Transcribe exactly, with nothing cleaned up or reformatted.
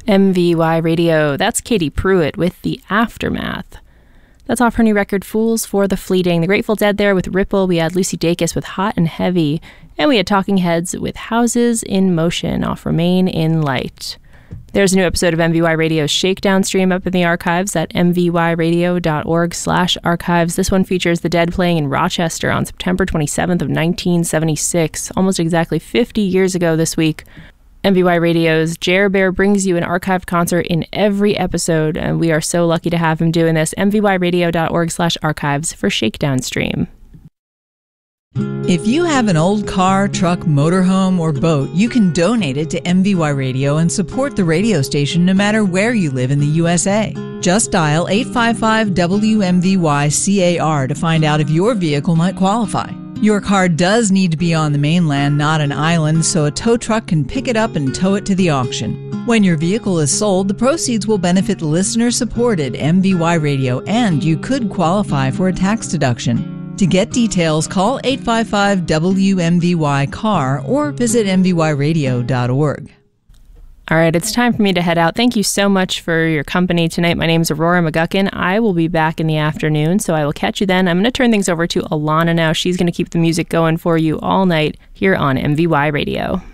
M V Y Radio, that's Katie Pruitt with The Aftermath. That's off her new record, Fools for the Fleeting. The Grateful Dead there with Ripple. We had Lucy Dacus with Hot and Heavy. And we had Talking Heads with Houses in Motion off Remain in Light. There's a new episode of M V Y Radio's Shakedown stream up in the archives at mvyradio.org slash archives. This one features the Dead playing in Rochester on September twenty-seventh of nineteen seventy-six, almost exactly fifty years ago this week. M V Y Radio's Jer Bear brings you an archived concert in every episode, and we are so lucky to have him doing this. mvyradio.org slash archives for Shakedown stream. If you have an old car, truck, motorhome, or boat, you can donate it to M V Y Radio and support the radio station no matter where you live in the U S A. Just dial eight five five W M V Y C A R to find out if your vehicle might qualify. Your car does need to be on the mainland, not an island, so a tow truck can pick it up and tow it to the auction. When your vehicle is sold, the proceeds will benefit listener-supported M V Y Radio, and you could qualify for a tax deduction. To get details, call eight five five W M V Y C A R or visit m v y radio dot org. All right, it's time for me to head out. Thank you so much for your company tonight. My name's Aurora McGuckin. I will be back in the afternoon, so I will catch you then. I'm going to turn things over to Alana now. She's going to keep the music going for you all night here on M V Y Radio.